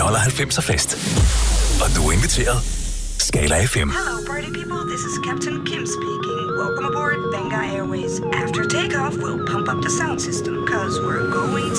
holder 90'er fest. Og du er inviteret. Skala FM. Hello, party people. This is Captain Kim speaking. Welcome aboard Benga Airways. After takeoff, we'll pump up the sound system, cause we're going